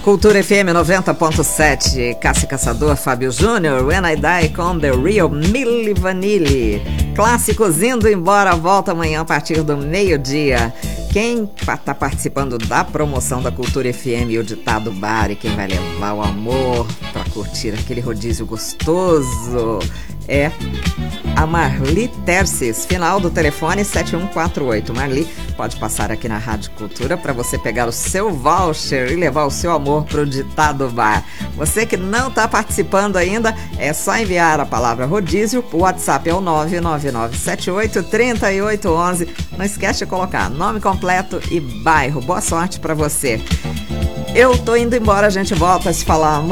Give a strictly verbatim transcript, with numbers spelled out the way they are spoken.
Cultura F M noventa ponto sete, Cássia Caçador, Fábio Júnior, When I Die com The Real Milli Vanilli. Clássicos indo embora, volta amanhã a partir do meio-dia. Quem está participando da promoção da Cultura F M e o Ditado Bar, e quem vai levar o amor para curtir aquele rodízio gostoso é a Marli Terces, final do telefone sete um quatro oito. Marli, pode passar aqui na Rádio Cultura para você pegar o seu voucher e levar o seu amor para o Ditado Bar. Você que não está participando ainda, é só enviar a palavra rodízio. O WhatsApp é o nove nove nove sete oito três oito um um. Não esquece de colocar nome completo e bairro. Boa sorte para você. Eu tô indo embora, a gente volta a se falar